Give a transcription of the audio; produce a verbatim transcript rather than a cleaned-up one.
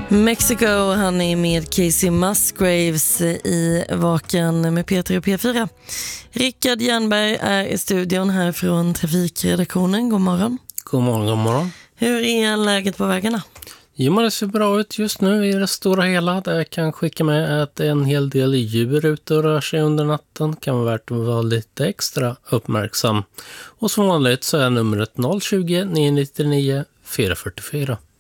Mexico, han är med Casey Musgraves i Vaken med Peter och P fyra. Rickard Jernberg är i studion här från trafikredaktionen. God morgon. God morgon, god morgon. Hur är läget på vägarna? Jo, men det ser bra ut just nu i det stora hela. Där jag kan skicka med att en hel del djur ute och rör sig under natten. Kan vara värt att vara lite extra uppmärksam. Och som vanligt så är numret noll tjugo, nio nio nio, fyra fyra fyra.